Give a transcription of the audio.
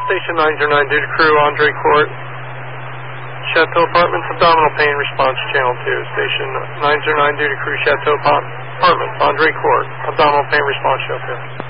Station 909 due to crew, Andre Court. Chateau Apartments, abdominal pain response, channel 2. Station 909 due to crew, Chateau Apartments, Andre Court. Abdominal pain response, channel 2.